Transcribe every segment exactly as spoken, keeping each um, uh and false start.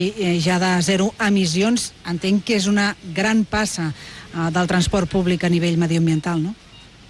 ja de zero emissions. Entenc que és una gran passa eh, del transport públic a nivell mediambiental, no?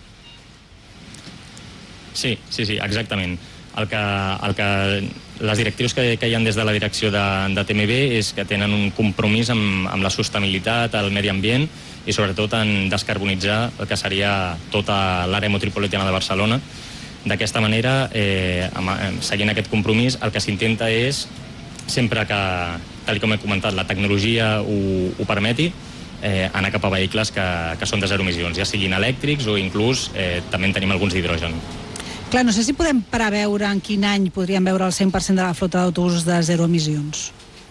Sí, sí, sí, exactament. El que, el que, les directrius que, que hi ha des de la direcció de, de T M B és que tenen un compromís amb, amb la sostenibilitat, el medi ambient i sobretot en descarbonitzar el que seria tota l'àrea metropolitana de Barcelona. D'aquesta manera, eh, seguint aquest compromís, el que s'intenta és, sempre que, tal com he comentat, la tecnologia ho, ho permeti, eh, anar cap a vehicles que, que són de zero emissions, ja siguin elèctrics o inclús eh, també en tenim alguns d'hidrogen. Clar, no sé si podem preveure en quin any podríem veure el cent per cent de la flota d'autobusos de zero emissions.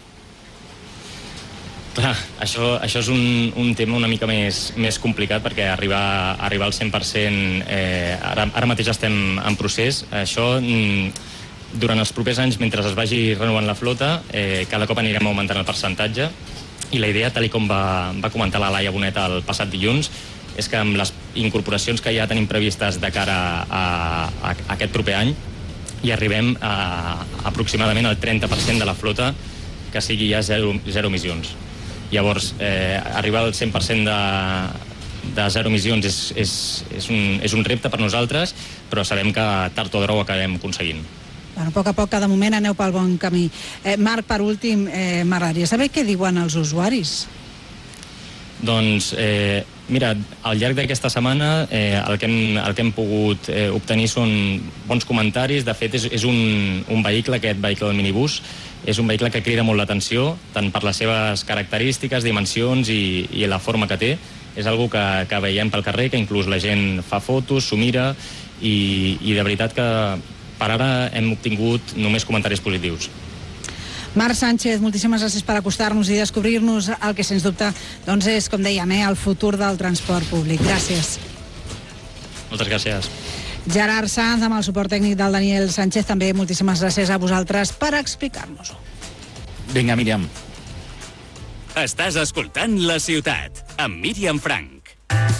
Clar, això, això és un, un tema una mica més, més complicat perquè arribar, arribar al cent per cent, eh, ara, ara mateix estem en procés. Això, durant els propers anys, mentre es vagi renovant la flota, eh, cada cop anirem augmentant el percentatge i la idea, tal com va, va comentar la Laia Bonet el passat dilluns, és que amb les incorporacions que ja tenim previstes de cara a, a, a aquest proper any i arribem a, a aproximadament el trenta per cent de la flota que sigui ja zero, zero emissions. Llavors, eh, arribar al cent per cent de, de zero emissions és, és, és, un, és un repte per nosaltres, però sabem que tard o d'hora ho acabem aconseguint. Bueno, a poc a poc, cada moment aneu pel bon camí. Eh, Marc, per últim, eh, m'agradaria saber què diuen els usuaris. Doncs, eh, mira, al llarg d'aquesta setmana eh, el, que hem, el que hem pogut eh, obtenir són bons comentaris. De fet, és, és un, un vehicle, aquest vehicle del minibús, és un vehicle que crida molt l'atenció, tant per les seves característiques, dimensions i, i la forma que té. És algo que, que veiem pel carrer, que inclús la gent fa fotos, s'ho mira, i, i de veritat que per ara hem obtingut només comentaris positius. Marc Sánchez, moltíssimes gràcies per acostar-nos i descobrir-nos el que, sens dubte, doncs és, com dèiem, eh, el futur del transport públic. Gràcies. Moltes gràcies. Gerard Sanz, amb el suport tècnic del Daniel Sánchez, també moltíssimes gràcies a vosaltres per explicar-nos-ho. Vinga, Míriam. Estàs escoltant La Ciutat, amb Míriam Frank.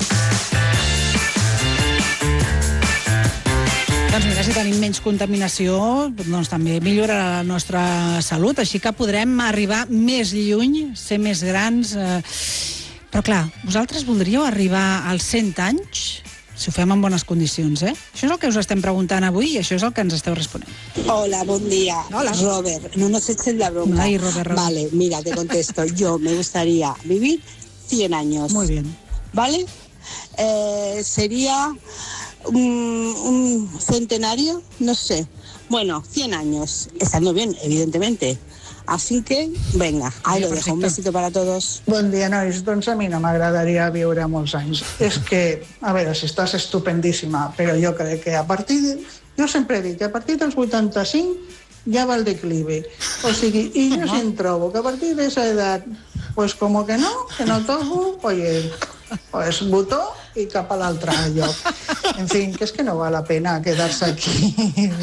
Doncs mira, si tenim menys contaminació, doncs també millorarà la nostra salut, així que podrem arribar més lluny, ser més grans. Eh... Però clar, vosaltres voldríeu arribar als cent anys? Si ho fem en bones condicions, eh? Això és el que us estem preguntant avui i això és el que ens esteu responent. Hola, bon día. Hola. Robert, no nos echen la bronca. Ay, Robert, Robert. Vale, mira, te contesto. Yo me gustaría vivir cien años. Muy bien. ¿Vale? Eh, sería un, un centenario, no sé. Bueno, cien años. Estando bien, evidentemente. Así que, venga, ahí lo dejo. Un besito para todos. Bon dia, nois. Doncs a mi no m'agradaria viure molts anys. És que, a veure, si estàs estupendíssima, però jo crec que a partir de... Jo sempre he dit que a partir dels vuitanta-cinc ja va el declive. O sigui, i jo sí em trobo que a partir de esa edad, pues como que no, que no toco, oye, pues botó i cap a l'altre lloc. En fi, que és que no val la pena quedar-se aquí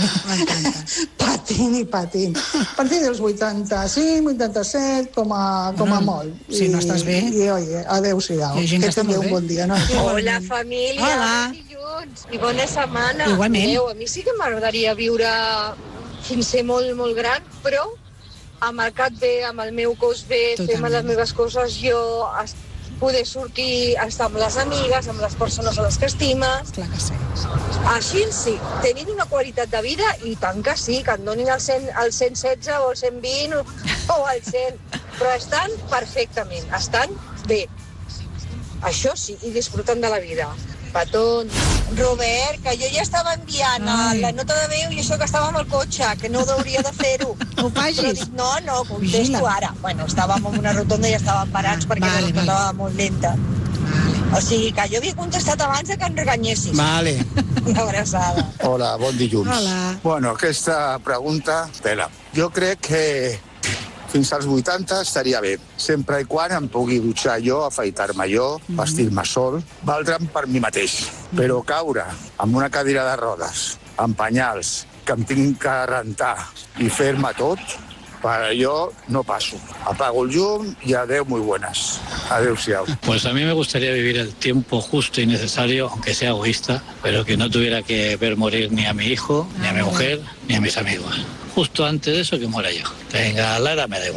patint i patint. A partir dels vuitanta-cinc, vuitanta-set, com a, com a molt. Si no estàs bé. I, oye, adeu-siau. Que tingueu un bon dia, no? Hola, família. Hola. Bon dilluns i bona setmana. Igualment. Mireu, a mi sí que m'agradaria viure fins ser molt, molt gran, però amb el cap bé, amb el meu cos bé, fent les meves coses, jo poder sortir, estar amb les amigues, amb les persones a les que estimes. Clar que sí. Així sí, tenint una qualitat de vida, i tant que sí, que em donin el, cent, el cent setze o el cent vint o, o el cent, però estan perfectament, estan bé. Això sí, i disfrutant de la vida. Petons. Robert, que jo ja estava enviant Ai. la nota de veu i això que estava amb el cotxe, que no hauria de fer-ho. Ho facis. Però dic, no, no, contesto ara. Bueno, estàvem en una rotonda i ja estàvem parats ah, perquè vale, la rotonda vale. molt lenta. Vale. O sigui que jo havia contestat abans de que em reganyessis. Vale. Una abraçada. Hola, bon dilluns. Hola. Bueno, aquesta pregunta, tela. Jo crec que fins als vuitanta estaria bé, sempre i quan em pugui dutxar jo, afaitar-me jo, mm-hmm. vestir-me sol, valdre'm per mi mateix. Però caure amb una cadira de rodes, amb penyals, que em tinc que rentar i fer-me tot, per jo no paso. Apago el llum y adeu muy buenas. Adeu-siau. Pues a mí me gustaría vivir el tiempo justo y necesario, aunque sea egoísta, pero que no tuviera que ver morir ni a mi hijo, ni a mi mujer, ni a mis amigos. Justo antes de eso que muera yo. Venga, Lara, me da igual.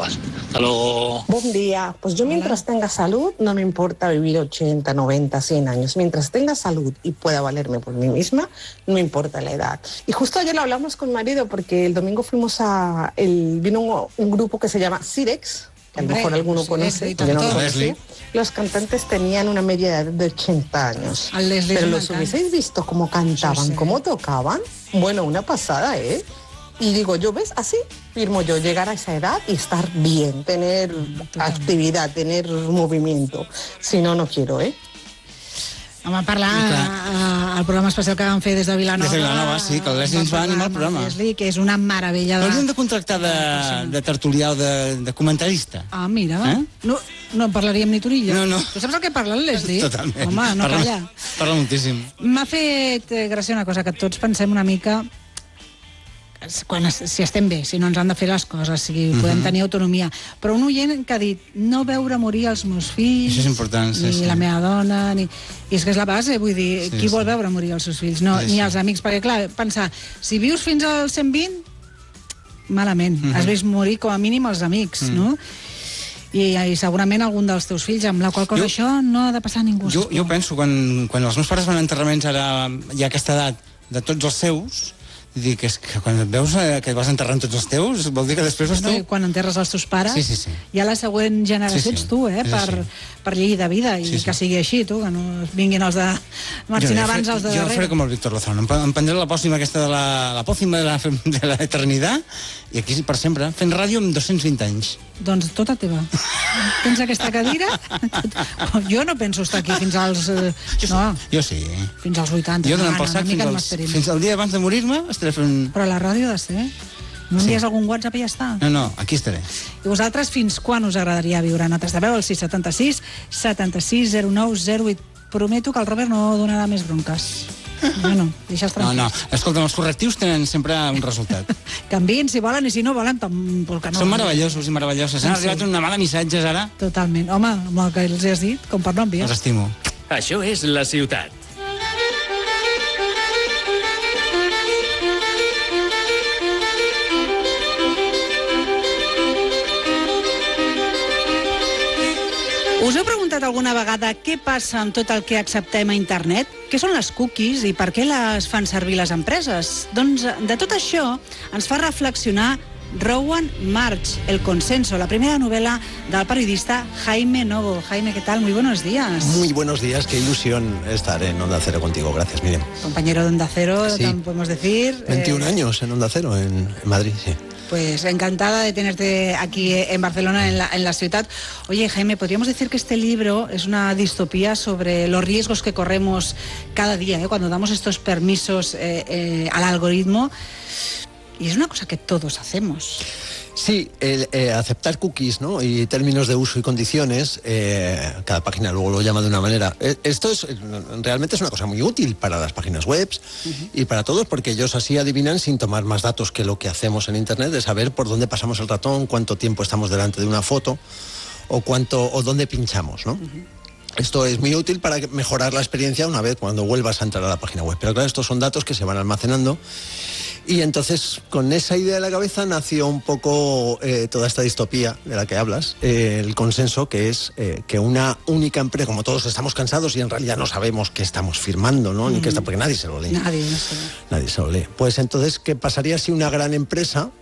Hasta luego. Buen día. Pues yo mientras tenga salud no me importa vivir ochenta, noventa, cien años. Mientras tenga salud y pueda valerme por mí misma, no me importa la edad. Y justo ayer lo hablamos con mi marido porque el domingo fuimos a... El, vino un, un grupo que se llama Sirex, que a lo mejor alguno conoce. Yo no conocía. Los cantantes tenían una media edad de ochenta años. Pero los hubieseis visto cómo cantaban, cómo tocaban. Bueno, una pasada, ¿eh? Y digo, yo, ¿ves? Así firmo yo, llegar a esa edad y estar bien, tener actividad, tener movimiento. Si no, no quiero, ¿eh? Vam parlar al programa especial que vam fer des de Vilanova. Des de Vilanova, sí, que el Leslie ens va animar al programa. Leslie, que és una meravella de... No hauríem de contractar de, de tertulià o de, de comentarista. Ah, mira, eh? no, no en parlaríem ni tu ni jo. No, no. Tu saps el que parla el Leslie? Totalment. Home, no parla, calla. Parla moltíssim. M'ha fet gràcia una cosa, que tots pensem una mica... Quan, si estem bé, si no ens han de fer les coses, si uh-huh. podem tenir autonomia. Però un oient que ha dit no veure morir els meus fills, això és important, sí, ni sí. la meva dona, ni... I és que és la base, vull dir, sí, qui sí. vol veure morir els seus fills? No, sí, ni sí. els amics, perquè clar, pensar, si vius fins als cent vint, malament. Uh-huh. Has vist morir com a mínim els amics, uh-huh. no? I, i segurament algun dels teus fills, amb la qual cosa jo, això no ha de passar a ningú. Jo, jo penso, quan, quan els meus pares van a enterraments, ara hi ha aquesta edat de tots els seus, dir que, és que quan et veus que vas enterrant tots els teus, vol dir que després vas tu... No, quan enterres els teus pares, sí, sí, sí. ja la següent generació sí, sí. ets tu, eh, per, per llei de vida, i sí, sí. que sigui així, tu, que no vinguin els de marxinar abans els de jo darrere. Jo faré com el Víctor Lozano, em prendré la pòcima aquesta de la, la pòcima de la, de la eternitat, i aquí per sempre, fent ràdio amb dos-cents vint anys. Doncs tota teva. Tens aquesta cadira? Jo no penso estar aquí fins als... No, jo sí. Fins als vuitanta. Jo donant pel sac fins, als, fins al dia abans de morir-me estaré fent... Però la ràdio ha de ser. No envies sí. algun WhatsApp i ja està. No, no, aquí estaré. I vosaltres fins quan us agradaria viure? Notes de veu al sis setanta sis setanta-sis zero nou zero vuit. Prometo que el Robert no donarà més bronques. Bueno, deixes tranquils. No, no, escolta, els correctius tenen sempre un resultat. Canvien si volen i si no volen, tampoc que no. Són meravellosos i meravelloses. Han sí. arribat una mala missatges ara. Totalment. Home, amb el que els has dit, com per no enviar. Els estimo. Això és La Ciutat. Us heu preguntat alguna vegada què passa amb tot el que acceptem a internet? Què són les cookies i per què les fan servir les empreses? Doncs de tot això ens fa reflexionar Rowan March, El Consenso, la primera novela del periodista Jaime Novo. Jaime, ¿qué tal? Muy buenos días. Muy buenos días, qué ilusión estar en Onda Cero contigo. Gracias, Miriam. Compañero de Onda Cero, sí. podemos decir. veintiún eh... años en Onda Cero, en, en Madrid, sí. Pues encantada de tenerte aquí en Barcelona, en la, en la ciudad. Oye, Jaime, ¿podríamos decir que este libro es una distopía sobre los riesgos que corremos cada día, eh, cuando damos estos permisos eh, eh, al algoritmo? Y es una cosa que todos hacemos. Sí, el, eh, aceptar cookies, ¿no? Y términos de uso y condiciones, eh, cada página luego lo llama de una manera. Eh, esto es realmente es una cosa muy útil para las páginas web uh-huh. y para todos, porque ellos así adivinan, sin tomar más datos que lo que hacemos en Internet, de saber por dónde pasamos el ratón, cuánto tiempo estamos delante de una foto o cuánto o dónde pinchamos, ¿no? Uh-huh. Esto es muy útil para mejorar la experiencia una vez cuando vuelvas a entrar a la página web. Pero claro, estos son datos que se van almacenando. Y entonces, con esa idea en la cabeza, nació un poco eh, toda esta distopía de la que hablas, eh, el consenso, que es eh, que una única empresa, como todos estamos cansados y en realidad no sabemos qué estamos firmando, ¿no? Mm. Ni qué está, porque nadie se lo lee. Nadie, no se lo lee. Nadie se lo lee. Pues entonces, ¿qué pasaría si una gran empresa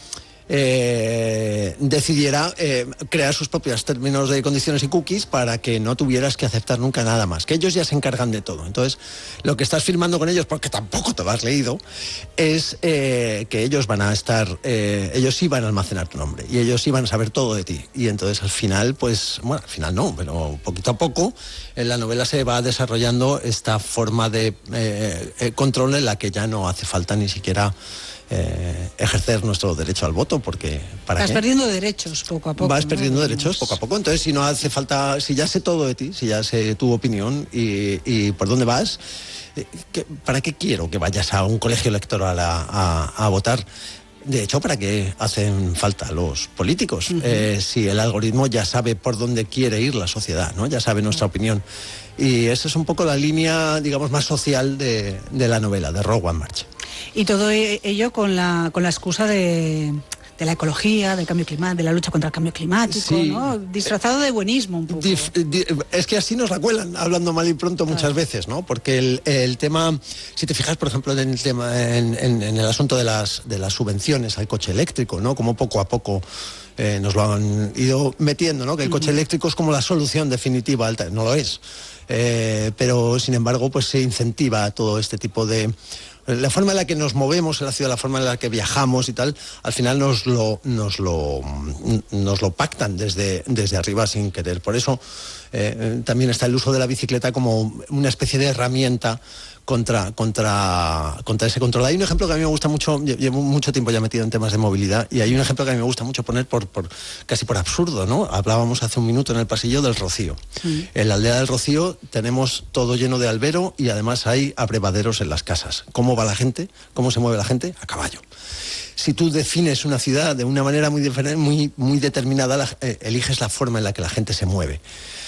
Eh, decidiera eh, crear sus propios términos de condiciones y cookies para que no tuvieras que aceptar nunca nada más, que ellos ya se encargan de todo? Entonces, lo que estás firmando con ellos, porque tampoco te lo has leído, es eh, que ellos van a estar, eh, ellos sí van a almacenar tu nombre y ellos sí van a saber todo de ti. Y entonces al final, pues, bueno, al final no, pero poquito a poco en la novela se va desarrollando esta forma de eh, eh, control en la que ya no hace falta ni siquiera Eh, ejercer nuestro derecho al voto, porque ¿para Vas qué? perdiendo derechos poco a poco. Vas ¿no? perdiendo derechos poco a poco. Entonces, si no hace falta, si ya sé todo de ti, si ya sé tu opinión y, y por dónde vas, ¿qué, ¿para qué quiero que vayas a un colegio electoral a, a, a votar? De hecho, ¿para qué hacen falta los políticos? Uh-huh. Eh, si el algoritmo ya sabe por dónde quiere ir la sociedad, ¿no? Ya sabe nuestra opinión. Y esa es un poco la línea, digamos, más social de, de la novela, de Rowan March. Y todo ello con la, con la excusa de, de la ecología, del cambio climático, de la lucha contra el cambio climático, Sí. ¿no? Disfrazado de buenismo un poco. Dif- di- es que así nos la cuelan, hablando mal y pronto muchas veces, ¿no? Porque el, el tema, si te fijas, por ejemplo, en el tema, en, en- en el asunto de las, de las subvenciones al coche eléctrico, ¿no? Como poco a poco eh, nos lo han ido metiendo, ¿no? Que el coche eléctrico es como la solución definitiva, al ta- no lo es. Eh, pero, sin embargo, pues se incentiva todo este tipo de... La forma en la que nos movemos en la ciudad, la forma en la que viajamos y tal, al final nos lo, nos lo, nos lo pactan desde, desde arriba sin querer. Por eso eh, también está el uso de la bicicleta como una especie de herramienta contra, contra, contra ese control. Hay un ejemplo que a mí me gusta mucho, lle- llevo mucho tiempo ya metido en temas de movilidad, y hay un ejemplo que a mí me gusta mucho poner por, por casi por absurdo, ¿no? Hablábamos hace un minuto en el pasillo del Rocío. En la aldea del Rocío tenemos todo lleno de albero y además hay abrevaderos en las casas. ¿Cómo va la gente? ¿Cómo se mueve la gente? A caballo. Si tú defines una ciudad de una manera muy diferente, muy, muy determinada, la- eh, eliges la forma en la que la gente se mueve.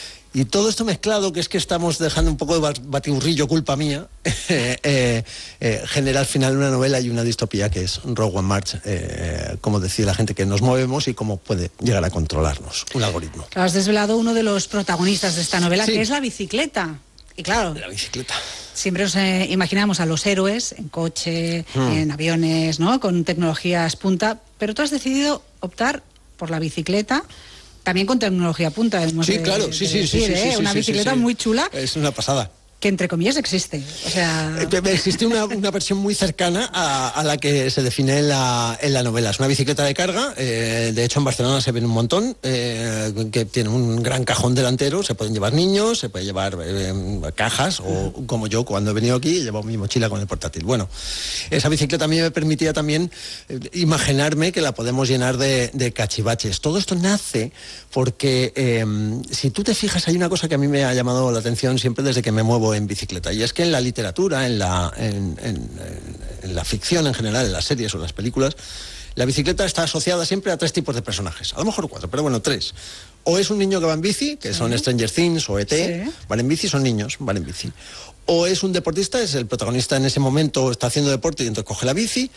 Y todo esto mezclado, que es que estamos dejando un poco de bat- batiburrillo, culpa mía, eh, eh, eh, genera al final una novela y una distopía que es Rogue One March, eh, cómo decide la gente que nos movemos y cómo puede llegar a controlarnos un algoritmo. Claro, has desvelado uno de los protagonistas de esta novela, Sí. que es la bicicleta. Y claro, La bicicleta. siempre nos eh, imaginamos a los héroes en coche, Hmm. en aviones, ¿no? Con tecnologías punta, pero tú has decidido optar por la bicicleta, también con tecnología punta. hemos Sí, de- claro, de sí, sí, sí, decir, sí, ¿eh? sí, Una sí, sí, bicicleta sí. muy chula, Es una pasada. que entre comillas existe. O sea, Eh, Existe una, una versión muy cercana a, a la que se define en la, en la novela. Es una bicicleta de carga, eh, de hecho en Barcelona se ven un montón, eh, que tiene un gran cajón delantero, se pueden llevar niños, se puede llevar eh, cajas, o como yo cuando he venido aquí he llevado mi mochila con el portátil. Bueno, esa bicicleta a mí me permitía también eh, imaginarme que la podemos llenar de, de cachivaches. Todo esto nace porque eh, si tú te fijas, hay una cosa que a mí me ha llamado la atención siempre desde que me muevo en bicicleta, y es que en la literatura, en la, en, en- en la ficción en general, en las series o en las películas, la bicicleta está asociada siempre a tres tipos de personajes, a lo mejor cuatro, pero bueno, tres. O es un niño que va en bici, que son Stranger Things o E T, Sí. van en bici, son niños, van en bici. O es un deportista, es el protagonista en ese momento, está haciendo deporte y entonces coge la bici.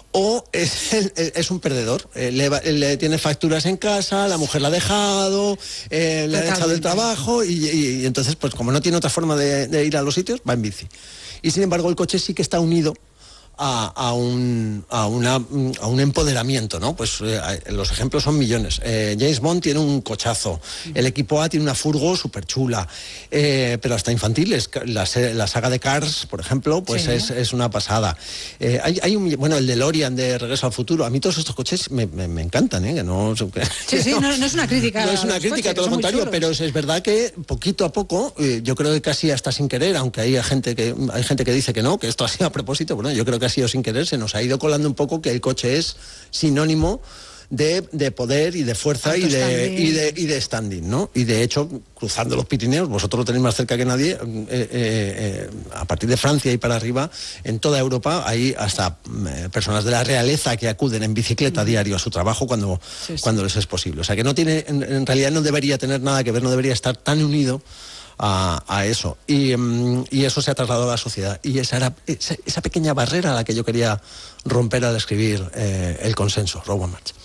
O es, el- es un perdedor, eh, le, va- le tiene facturas en casa, la mujer la ha dejado, eh, le ha echado del Totalmente. trabajo y, y- y entonces, pues como no tiene otra forma de, de ir a los sitios, va en bici. Y sin embargo el coche sí que está unido a, a un, a, una, a un empoderamiento, ¿no? Pues eh, los ejemplos son millones. Eh, James Bond tiene un cochazo, el equipo A tiene una furgo súper chula, eh, pero hasta infantiles. La, se- la saga de Cars, por ejemplo, pues Sí. es, es una pasada. Eh, hay, hay un, bueno, el DeLorean de Regreso al Futuro. A mí todos estos coches me, me- me encantan, ¿eh? Que no, sí, sí, no, no es una crítica. no es a una los crítica, coches, todo lo son muy contrario, chulos. pero es, es verdad que poquito a poco, eh, yo creo que casi hasta sin querer, aunque hay gente que hay gente que dice que no, que esto ha sido a propósito, bueno, yo creo que ha sido sin querer, se nos ha ido colando un poco que el coche es sinónimo de, de poder y de fuerza y de, Autostanding. y, de, y de standing, ¿no? Y de hecho, cruzando los Pirineos, vosotros lo tenéis más cerca que nadie, eh, eh, eh, a partir de Francia y para arriba, en toda Europa hay hasta eh, personas de la realeza que acuden en bicicleta diario a su trabajo cuando, Sí, sí. cuando les es posible. O sea que no tiene, en, en realidad no debería tener nada que ver, no debería estar tan unido a, a eso. Y, mm, y eso se ha trasladado a la sociedad. Y esa era esa, esa pequeña barrera a la que yo quería romper al escribir eh, el consenso, Rogue One March.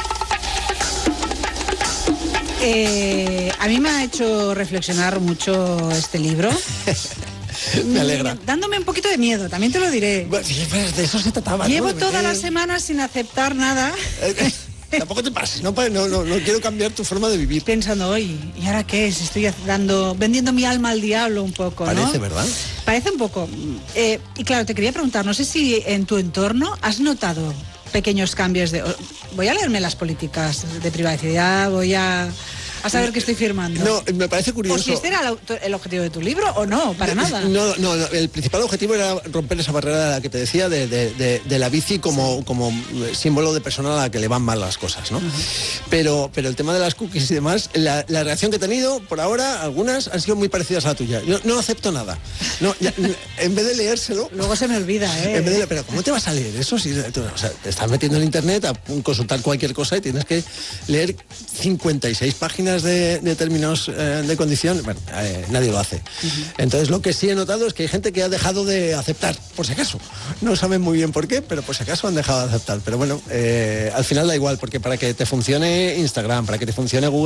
Eh, a mí me ha hecho reflexionar mucho este libro. Me alegra. Mm, Dándome un poquito de miedo, también te lo diré. Bueno, pues de eso se trataba. Llevo ¿no? toda Eh, la semana sin aceptar nada, eh, Tampoco te pases, no, pa- no, no, no quiero cambiar tu forma de vivir. pensando, hoy, ¿y ahora qué es? Estoy dando, vendiendo mi alma al diablo un poco, ¿no? Parece, ¿verdad? Parece un poco. Eh, y claro, te quería preguntar, no sé si en tu entorno has notado pequeños cambios de... Voy a leerme las políticas de privacidad, voy a, a saber qué estoy firmando. No, me parece curioso. O si este era el, auto- el objetivo de tu libro o no, para nada. No, no, no, el principal objetivo era romper esa barrera de la que te decía de, de- de- de la bici como, como símbolo de persona a la que le van mal las cosas, ¿no? pero, pero el tema de las cookies y demás, la, la reacción que he tenido por ahora, algunas han sido muy parecidas a la tuya. Yo no acepto nada. No, ya, en vez de leérselo, Luego se me olvida, ¿eh? en vez de, pero ¿cómo te vas a leer eso? Si, tú, o sea, te estás metiendo en internet a consultar cualquier cosa y tienes que leer cincuenta y seis páginas páginas de, de términos eh, de condición, bueno, eh, nadie lo hace. Uh-huh. Entonces lo que sí he notado es que hay gente que ha dejado de aceptar, por si acaso. No saben muy bien por qué, pero por si acaso han dejado de aceptar. Pero bueno, eh, al final da igual, porque para que te funcione Instagram, para que te funcione Google,